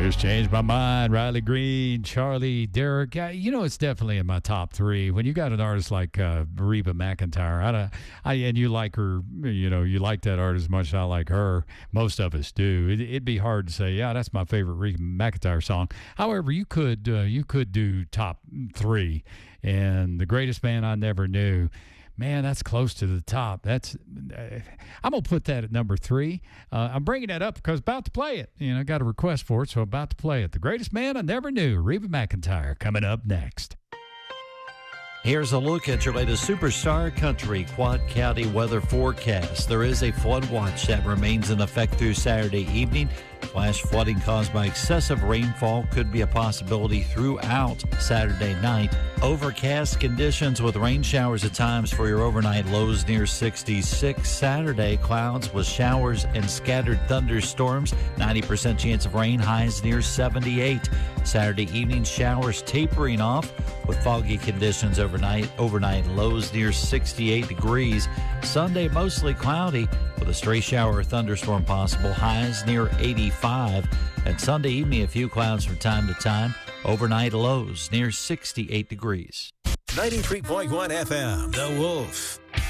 Just changed my mind. Riley Green, Charlie, Derek. It's definitely in my top three. When you got an artist like Reba McEntire, and you like her, you like that artist as much as I like her. Most of us do. It'd be hard to say, yeah, that's my favorite Reba McEntire song. However, you could do top three. And The Greatest Man I Never Knew. Man, that's close to the top. I'm gonna put that at number 3. I'm bringing that up because about to play it. I got a request for it, so about to play it. The Greatest Man I Never Knew, Reba McEntire, coming up next. Here's a look at your latest Superstar Country Quad County weather forecast. There is a flood watch that remains in effect through Saturday evening. Flash flooding caused by excessive rainfall could be a possibility throughout Saturday night. Overcast conditions with rain showers at times for your overnight lows near 66. Saturday, clouds with showers and scattered thunderstorms. 90% chance of rain, highs near 78. Saturday evening, showers tapering off with foggy conditions overnight lows near 68 degrees. Sunday, mostly cloudy with a stray shower or thunderstorm possible, highs near 85. And Sunday evening, a few clouds from time to time, overnight lows near 68 degrees. 93.1 FM, The Wolf.